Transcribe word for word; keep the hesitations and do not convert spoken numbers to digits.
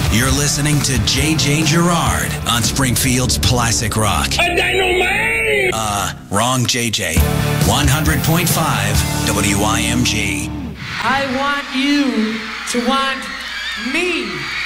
You're listening to J J Gerard on Springfield's Classic Rock. A dynamite! Uh, wrong J J. one hundred point five W I M G. I want you to want me.